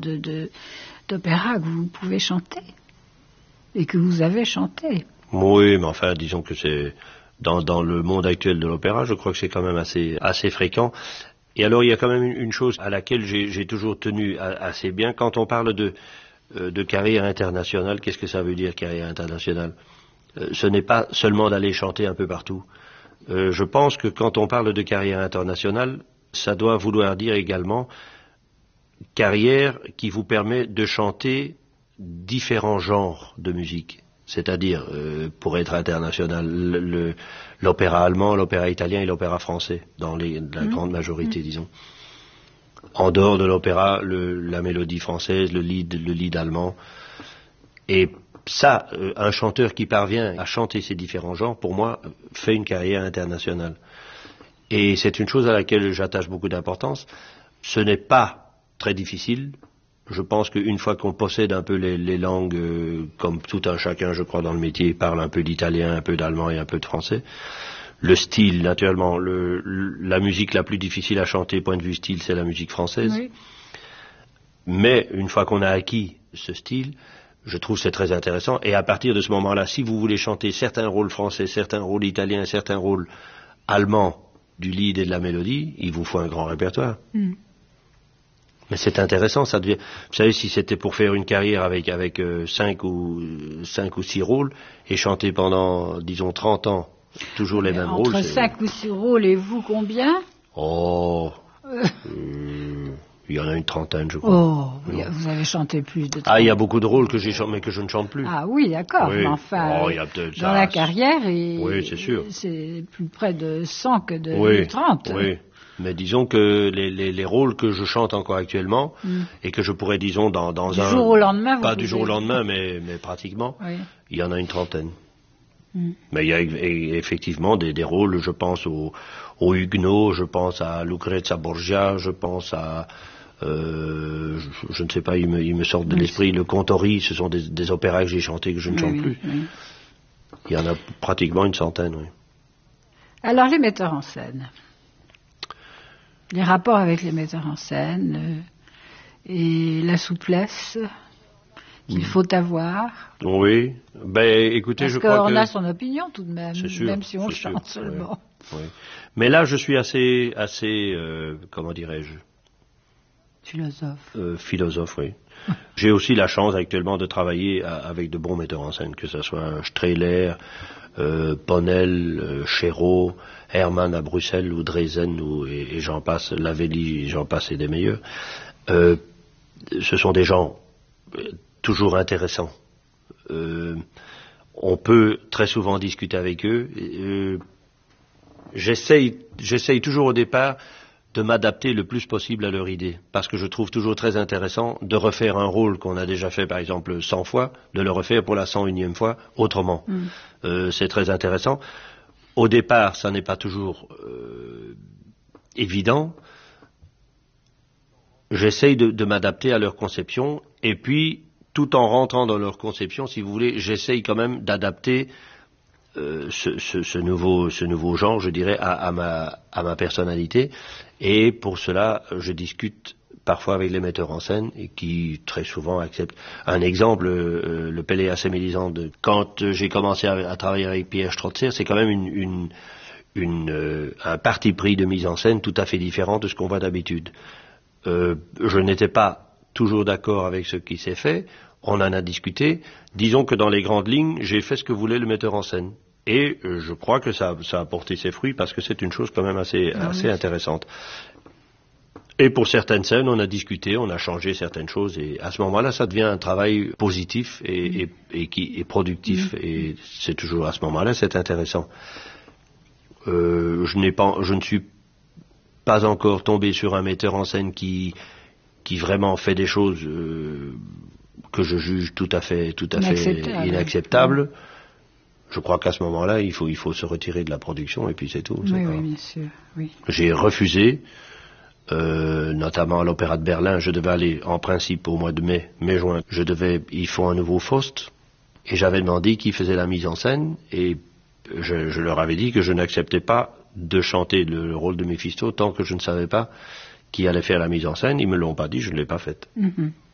d'opéra que vous pouvez chanter et que vous avez chanté. Oui, mais enfin, disons que c'est dans le monde actuel de l'opéra, je crois que c'est quand même assez fréquent. Et alors, il y a quand même une chose à laquelle j'ai toujours tenu assez bien. Quand on parle de carrière internationale, qu'est-ce que ça veut dire, carrière internationale? Ce n'est pas seulement d'aller chanter un peu partout. Je pense que quand on parle de carrière internationale, ça doit vouloir dire également carrière qui vous permet de chanter différents genres de musique. C'est-à-dire, pour être international, l'opéra allemand, l'opéra italien et l'opéra français, dans la grande majorité, disons. En dehors de l'opéra, la mélodie française, le lead allemand. Et ça, un chanteur qui parvient à chanter ces différents genres, pour moi, fait une carrière internationale. Et c'est une chose à laquelle j'attache beaucoup d'importance. Ce n'est pas très difficile. Je pense qu'une fois qu'on possède un peu les langues, comme tout un chacun, je crois, dans le métier, parle un peu d'italien, un peu d'allemand et un peu de français. Le style, naturellement, la musique la plus difficile à chanter, point de vue style, c'est la musique française. Oui. Mais une fois qu'on a acquis ce style, je trouve que c'est très intéressant. Et à partir de ce moment-là, si vous voulez chanter certains rôles français, certains rôles italiens, certains rôles allemands du lead et de la mélodie, il vous faut un grand répertoire. Mais c'est intéressant, ça devient. Vous savez, si c'était pour faire une carrière avec 5 ou 6 rôles et chanter pendant, disons, 30 ans, toujours les mêmes rôles. Entre 5 ou 6 rôles et vous, combien? Oh, il y en a une trentaine, je crois. Oh, vous avez chanté plus de 30. Ah, il y a beaucoup de rôles que j'ai chanté, mais que je ne chante plus. Ah oui, d'accord. Oui. Mais enfin, dans la carrière, oui, c'est sûr. C'est plus près de 100 que de 30. Oui. Mais disons que les rôles que je chante encore actuellement, et que je pourrais, disons, dans du jour au lendemain, pas du jour au lendemain, mais pratiquement, il y en a une trentaine. Mais il y a effectivement des rôles, je pense au Huguenot, je pense à Lucrezia Borgia, je pense à, je ne sais pas, il me sortent de l'esprit, le Contori, ce sont des opéras que j'ai chantés que je ne chante plus. Oui. Il y en a pratiquement une centaine, oui. Alors, les metteurs en scène. Les rapports avec les metteurs en scène et la souplesse qu'il faut avoir. Oui, ben écoutez, je crois que... Parce qu'on a son opinion tout de même, sûr, même si on chante seulement. Oui. Mais là, je suis assez comment dirais-je? Philosophe. Philosophe, oui. J'ai aussi la chance actuellement de travailler avec de bons metteurs en scène, que ce soit Strehler, Ponnel, Chéreau, Hermann à Bruxelles ou Dresden et j'en passe, Lavelli, j'en passe et des meilleurs. Ce sont des gens toujours intéressants. On peut très souvent discuter avec eux. J'essaye toujours au départ de m'adapter le plus possible à leur idée, parce que je trouve toujours très intéressant de refaire un rôle qu'on a déjà fait par exemple 100 fois, de le refaire pour la 101e fois autrement. C'est très intéressant. Au départ, ça n'est pas toujours évident. J'essaye de m'adapter à leur conception, et puis, tout en rentrant dans leur conception, si vous voulez, j'essaye quand même d'adapter ce nouveau genre, je dirais, à ma personnalité, et pour cela, je discute parfois avec les metteurs en scène, et qui très souvent acceptent. Un exemple, le Pelléas et Mélisande, quand j'ai commencé à travailler avec Pierre Strotzer, c'est quand même un parti pris de mise en scène tout à fait différent de ce qu'on voit d'habitude. Je n'étais pas toujours d'accord avec ce qui s'est fait, on en a discuté. Disons que dans les grandes lignes, j'ai fait ce que voulait le metteur en scène. Et je crois que ça a porté ses fruits, parce que c'est une chose quand même assez intéressante. Et pour certaines scènes, on a discuté, on a changé certaines choses, et à ce moment-là, ça devient un travail positif et qui est productif. Et c'est toujours à ce moment-là, c'est intéressant. Je ne suis pas encore tombé sur un metteur en scène qui vraiment fait des choses que je juge tout à fait inacceptables. Je crois qu'à ce moment-là, il faut se retirer de la production, et puis c'est tout. Oui, bien sûr. Oui. J'ai refusé, notamment à l'Opéra de Berlin. Je devais aller, en principe, au mois de mai-juin. Il faut un nouveau Faust, et j'avais demandé qui faisait la mise en scène, et je leur avais dit que je n'acceptais pas de chanter le rôle de Méphisto tant que je ne savais pas qui allait faire la mise en scène. Ils me l'ont pas dit, je ne l'ai pas faite.